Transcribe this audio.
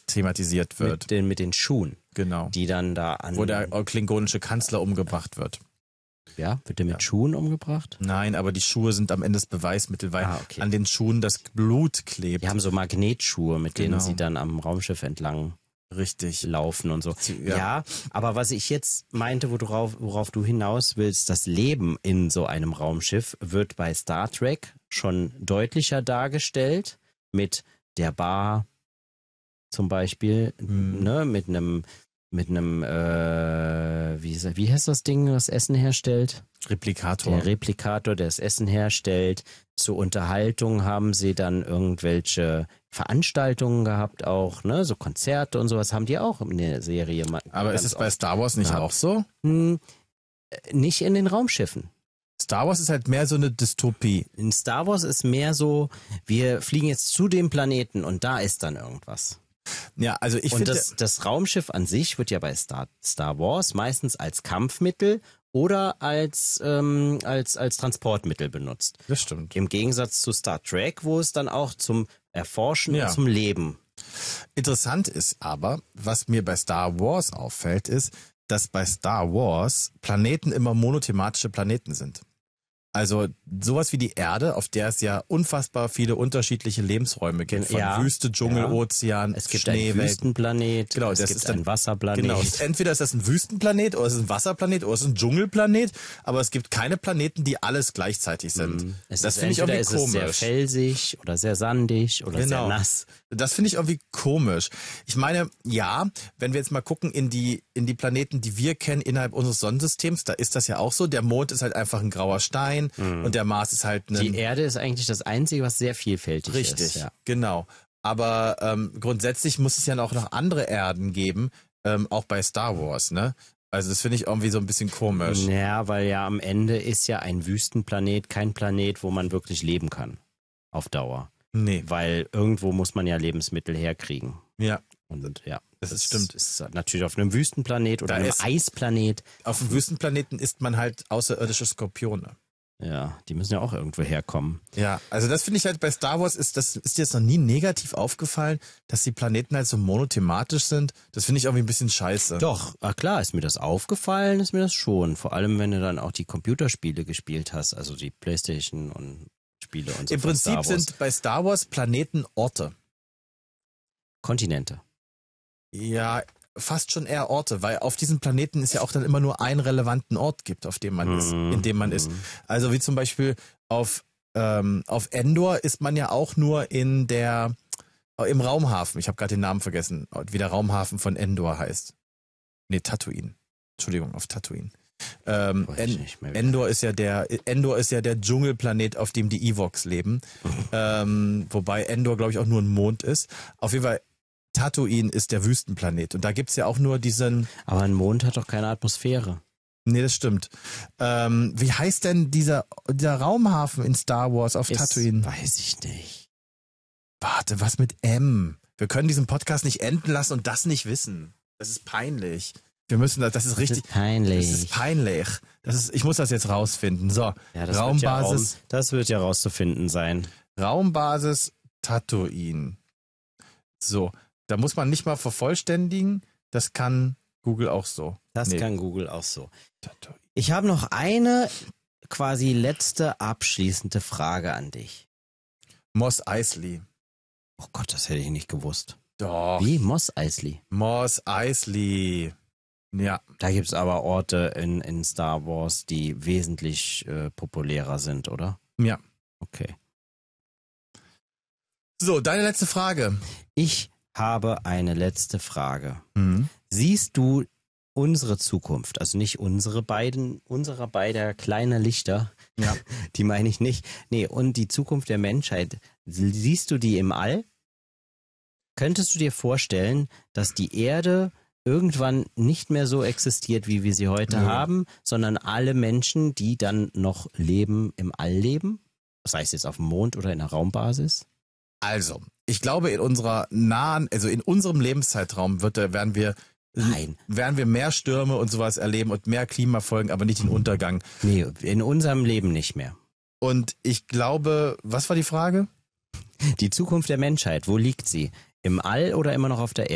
thematisiert wird. Mit den Schuhen, Genau. die dann da an... Wo der klingonische Kanzler umgebracht wird. Ja, wird der mit Schuhen umgebracht? Nein, aber die Schuhe sind am Ende das Beweismittel, weil Okay. an den Schuhen das Blut klebt. Die haben so Magnetschuhe, mit denen Genau. sie dann am Raumschiff entlang Richtig. laufen und so. Ja. Ja, aber was ich jetzt meinte, worauf du hinaus willst, das Leben in so einem Raumschiff wird bei Star Trek schon deutlicher dargestellt mit der Bar zum Beispiel, ne, mit einem wie heißt das Ding, das Essen herstellt? Replikator. Der Replikator, der das Essen herstellt. Zur Unterhaltung haben sie dann irgendwelche Veranstaltungen gehabt auch, ne, so Konzerte und sowas haben die auch in der Serie. Aber ist es bei Star Wars nicht auch so? Nicht in den Raumschiffen. Star Wars ist halt mehr so eine Dystopie. In Star Wars ist mehr so, wir fliegen jetzt zu dem Planeten und da ist dann irgendwas. Ja, also ich Und finde... das Raumschiff an sich wird ja bei Star Wars meistens als Kampfmittel oder als Transportmittel benutzt. Das stimmt. Im Gegensatz zu Star Trek, wo es dann auch zum Erforschen Ja. und zum Leben. Interessant ist aber, was mir bei Star Wars auffällt, ist, dass bei Star Wars Planeten immer monothematische Planeten sind. Also sowas wie die Erde, auf der es ja unfassbar viele unterschiedliche Lebensräume gibt. Von Ja, Wüste, Dschungel, ja. Ozean, Es gibt einen Schneewelt. Wüstenplanet, Genau, es das gibt ist dann- einen Wasserplanet. Genau, entweder ist das ein Wüstenplanet oder es ist ein Wasserplanet oder es ist ein Dschungelplanet, aber es gibt keine Planeten, die alles gleichzeitig sind. Es Das ist finde ich entweder irgendwie ist es sehr komisch. felsig oder sehr sandig oder sehr Genau. nass. Das finde ich irgendwie komisch. Ich meine, ja, wenn wir jetzt mal gucken in die Planeten, die wir kennen innerhalb unseres Sonnensystems, da ist das ja auch so. Der Mond ist halt einfach ein grauer Stein und der Mars ist halt Die ein... Erde ist eigentlich das Einzige, was sehr vielfältig Richtig, ist. Ja. genau. Aber grundsätzlich muss es ja auch noch andere Erden geben, auch bei Star Wars, ne? Also das finde ich irgendwie so ein bisschen komisch. Ja, weil ja am Ende ist ja ein Wüstenplanet kein Planet, wo man wirklich leben kann. Auf Dauer. Nee, Weil irgendwo muss man ja Lebensmittel herkriegen. ja. Und ja, Das stimmt. ist natürlich auf einem Wüstenplanet oder Da einem ist- Eisplanet. Auf dem Wüstenplaneten isst man halt außerirdische Skorpione. Ja, die müssen ja auch irgendwo herkommen. Ja, also das finde ich halt bei Star Wars ist dir jetzt noch nie negativ aufgefallen, dass die Planeten halt so monothematisch sind. Das finde ich irgendwie ein bisschen scheiße. Doch, klar, ist mir das aufgefallen, ist mir das schon. Vor allem, wenn du dann auch die Computerspiele gespielt hast, also die Playstation und Spiele und so. Im von Prinzip Star Wars. sind bei Star Wars Planeten Orte. Kontinente. Ja, fast schon eher Orte, weil auf diesem Planeten es ja auch dann immer nur einen relevanten Ort gibt, auf dem man ist, in dem man ist. Also wie zum Beispiel auf Endor ist man ja auch nur im Raumhafen. Ich habe gerade den Namen vergessen, wie der Raumhafen von Endor heißt. Nee, Tatooine. Entschuldigung, auf Tatooine. Weiß ich nicht mehr. Endor ist ja der Dschungelplanet, auf dem die Ewoks leben. Wobei Endor, glaube ich, auch nur ein Mond ist. Auf jeden Fall, Tatooine ist der Wüstenplanet. Und da gibt's ja auch nur diesen... Aber ein Mond hat doch keine Atmosphäre. Nee, das stimmt. Wie heißt denn dieser Raumhafen in Star Wars auf Tatooine? Weiß ich nicht. Warte, was mit M? Wir können diesen Podcast nicht enden lassen und das nicht wissen. Das ist peinlich. Wir müssen das ist richtig... Das ist peinlich. Das ist peinlich. Ich muss das jetzt rausfinden. So, Ja, das Raumbasis... das wird ja rauszufinden sein. Raumbasis Tatooine. So, da muss man nicht mal vervollständigen. Das kann Google auch so. Das Nee. kann Google auch so. Tatooine. Ich habe noch eine quasi letzte abschließende Frage an dich. Mos Eisley. Oh Gott, das hätte ich nicht gewusst. Doch. Wie? Mos Eisley. Mos Eisley. Ja. Da gibt's aber Orte in Star Wars, die wesentlich populärer sind, oder? Ja. Okay. So, deine letzte Frage. Ich habe eine letzte Frage. Mhm. Siehst du unsere Zukunft, also nicht unserer beider kleine Lichter, Ja. die meine ich nicht, nee, und die Zukunft der Menschheit, siehst du die im All? Könntest du dir vorstellen, dass die Erde irgendwann nicht mehr so existiert, wie wir sie heute Nö. haben, sondern alle Menschen, die dann noch leben, im All leben? Sei es jetzt auf dem Mond oder in der Raumbasis? Also, ich glaube, in unserem Lebenszeitraum werden wir Nein. mehr Stürme und sowas erleben und mehr Klimafolgen, aber nicht den Untergang. Nee, in unserem Leben nicht mehr. Und ich glaube, was war die Frage? Die Zukunft der Menschheit, wo liegt sie? Im All oder immer noch auf der Erde?